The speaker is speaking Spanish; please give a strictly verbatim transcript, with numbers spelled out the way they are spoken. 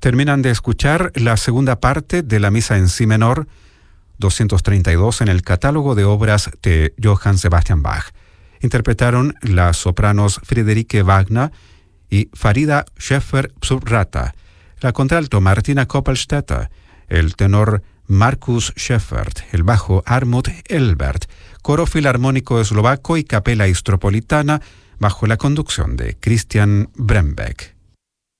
Terminan de escuchar la segunda parte de la misa en si menor, doscientos treinta y dos en el catálogo de obras de Johann Sebastian Bach. Interpretaron las sopranos Friederike Wagner y Farida Schäfer-Psurrata, la contralto Martina Koppelstetter, el tenor Markus Schäffert, el bajo Armut Elbert, coro filarmónico eslovaco y capela istropolitana bajo la conducción de Christian Brembeck.